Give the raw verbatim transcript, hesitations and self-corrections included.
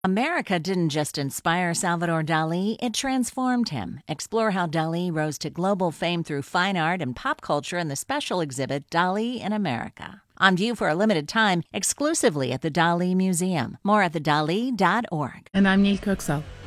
America didn't just inspire Salvador Dali, it transformed him. Explore how Dali rose to global fame through fine art and pop culture in the special exhibit Dali in America. On view for a limited time, exclusively at the Dali Museum. More at the dali dot org. And I'm Neil Kirksall.